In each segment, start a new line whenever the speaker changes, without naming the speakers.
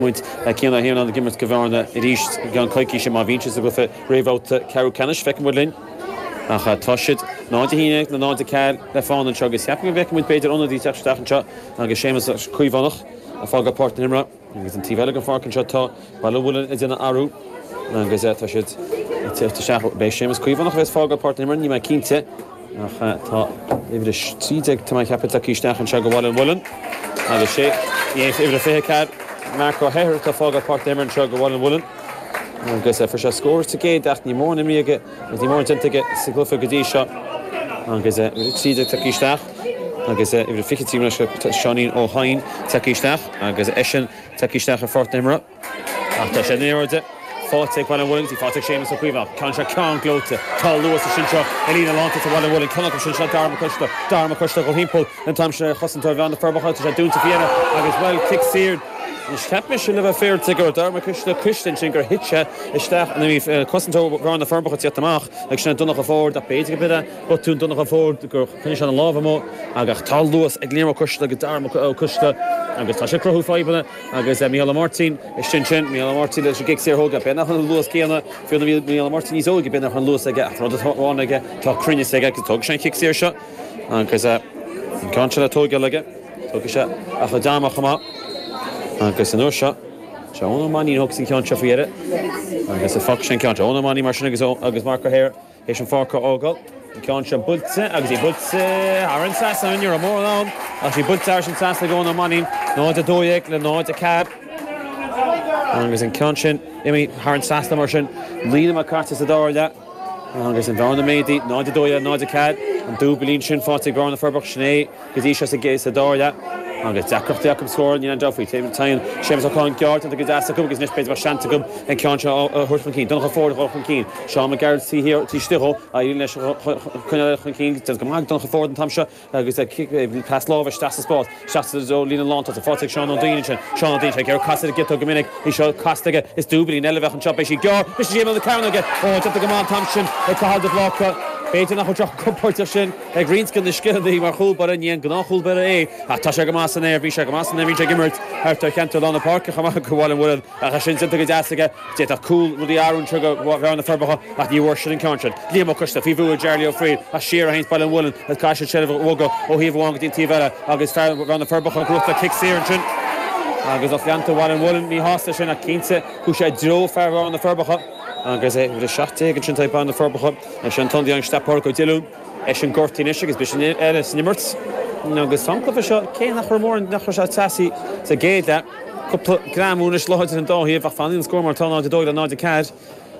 Moet Cianna here on the Gimmert Gavarna Irish Gan Koiki Shima Vinches with a rave out Caru Canish Feckenwoodlin. Ach Toshit, Nadi Hinek, the Nadi Cal, the Fawn and Chuggas Yapping Beck with Peter under the Tach and Shot, and Gashamas Kuivanach, a Fogga Port in Imra, and with Tivelican Fark and Shot, Balawoolen is in Aru, and Gazette Toshit, it's to Shah Bay Shamas Kuivanach, with Fogga Port in Imra, you might Kinte, if the Seedek to my Capitaki and Shagawal and Woolen, and the Shake, yes, if the fair cat. Marco Herr to Fogga Port Emmer and Shugga and Woolen. I guess for sure scores to get that ni more me get the more to get Siglufa Gadisha. I guess see the Takishtach. I guess if the Ficket team Shanin O'Hine Takishtach. I guess Eshen Takishtach Fort Emmer. After Shanero fought take one and Woolen, he fought take Seamus O'Quiva. Contra Khan Glote, Tall Lewis Shincha, Elena Lonta to one and Woolen, Connacht Shincha, Dharma Kushta, go Himpel, and Tom Husson to Van the Furbacher to Doon to Vienna. I guess well kick seared. Capmish will have a fair to go. Dharma Kushta, Christian Shinker, Hitcha, Ishtach, and if Husson to Van the Furbacher at the Mach, like Shan Dunnock afford, that basic bit, but to Dunnock afford to go finish on a lava mo. I got Tall Lewis, Eglima Kushta, Dharma Kushta, I guess Tasha Crow 5 on it. I guess Miela Martin, Shinchin, Miela Martin, there's a gig here, Hoga, Ben, Lewis Kiana, Phil Miela Martin, he's all given on Lewis again. I thought one again, talk Crinis again, talk Shan kicks here shot. And because Concha Toga again, took a shot, Ahadama Hama, and because no shot. Shona Money hooks in Concha for it. I guess a function Concha, Ona Money, Marshall, August Marker here, Haitian Farker Ogle. Concha Butze, Agzi Butze, Aaron Sassa, and you're a more alone. Actually, Butze, Aaron Sassa going on money. No to Doyek, no to Cab. And there's in Concha, Aaron Sassa, Martian, Lena McCarthy, the door that. And there's in Varna Mady, no to Doya, no to Cab. And Dublin Shin, Fati, Brown, the Furbuck, Schnee, Gadisha, against the door that. And it's Jacob scoring, you know, Duffy, time, Seamus O'Connor, Gart, and the Gadasa, because Nish Page was Shantagum, and Concha, Horseman Keen, don't afford Horseman Keen, Sean McGarrett, see here, Tishtiho, I Nish Keen, does come on, don't afford and Tamsha, because I kick, pass love, Stas the spot, Stas the Lina Lonta, the Fortic, Sean O'Dean, Gare Costa, get to Gominic, he showed Costa, it's Dublin, Elevach and Chop, she Gar, Mr. Jim on the Crown again, just the Gaman Thompson, a card of Locka. Beter nach Joch Competition, Greenskin the skill the Marhul but in Yen Gnachul but a Tasha and every Shagamas and every Gimmert after Canton on the park, Hamaka and Wood, Hashin Santa Gazaga, Jet a cool with the Aaron Sugar, walk around the Furbaha at the Worship and Conchard, Liam Costa, Fivu, Jarly O'Freed, a sheer Heinz Ball and Woolen, as Kasha Chev Wogo, O'Heave Wong in Tivella, August around the Furbaha group that kicks here and August of Lanta Wall and Woolen, me hostage and a Kinse, who shed Joe Farrow on the Furbaha. Agus with a shot taken sin type on the Furbacha, and Shanton the young step park of Dilun, Eshin Gorty Nishik is Bishon Ellis Nimmerts. No, the song of a shot, Kane nach more and nach shot sassy, it's a gate that couple gram unish loads and dough here, Fanny and score more ton on the dog and not the cat.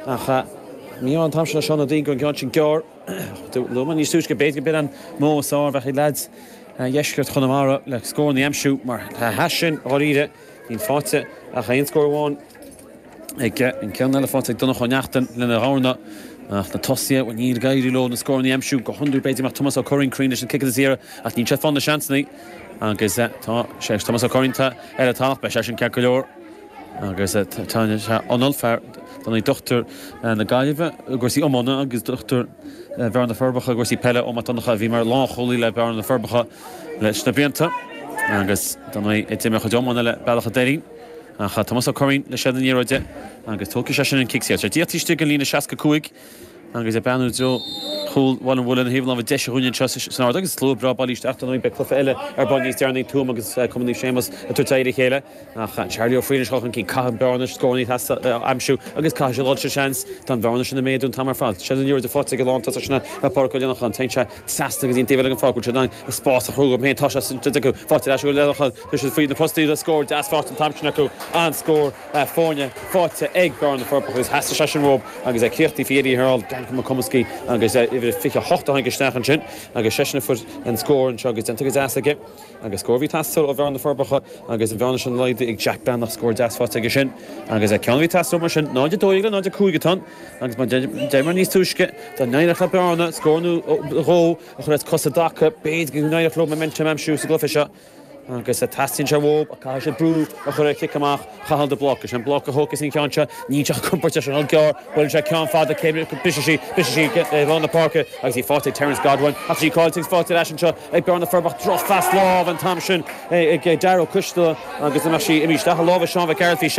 Me on Thompson, Sean O'Dean going Ganchin Gar, the woman used to get bait bit and Mo Sar, Vachi lads, Yeshkert Conamara, like scoring the M shoot, Mar Hashin, or eat it, in Fotze, a high score one. Ik ken elefant ik dan nog nachten Lena Rauna the Tossia when you guy reload and score on the M shoot 100 beter met Thomas O'Corrin Creenish and kick the zero at niet van de chance niet en gezet Thomas O'Corrin ta het half bij Shashin Calculor en gezet Tanya onalfair dan die dochter en de Gaiva Gorsi Omona ges dochter Van der Furbacha Gorsi Pelle om dan nog wie maar lang holy le Van der Furbacha le Snapienta en ges dan hij het me gedom on le Belga 13 Thomas O'Corrin le Sheldon Yeroje agus Toki Shashin and kicks here. Diatishtig and Lina Shaska Kuig agus a banu Joe cool one and Woolen Haven of a Desh Union Chus so I slow bra ball each after be Cliff Ella or Bonnie's turning two agus coming Seamus to Tidy Kela Charlie O'Freed and King Cahan Barnish scoring has I'm sure agus Casual Lodge chance done Varnish in the maid and Tamar Fat Sheldon Yeroje the 40 long touch a park on Tencha Sastig in David and Falk which a spot of Hugo Main Tasha to go 40 there's free the first the score Das Fort and Tamchnako and score Fornia 40 egg burn the purple is has to Shashin Rob agus a Kirti Fieri Herald Gankum Komski agus if fiche hochte han gestachen sin agus session for and score and chugged into his ass again agus score vitasol over on the Furbacha agus vanishing light the Jack Ban score das fast again agus a can vitasol machine no de doigle no de kuigeton agus man Germany's tuske the 9 club on score no ro achret Costa Daka bait United club momentum am shoes go fisher agus a tastin se bhób a cai sé brú a chur cic amach chahal de bloc an bloc a hogus in ceanse ní teach competition an gear bhfuil se cean fád a céimir bisí run na parka agus í fáte Terence Godwin a sí cáiltings fáte leis anseo ag bear na ferbach droch fast láh an tam sin ag Darrow Custal agus na sí imí stacha láh seán bheith ceirtí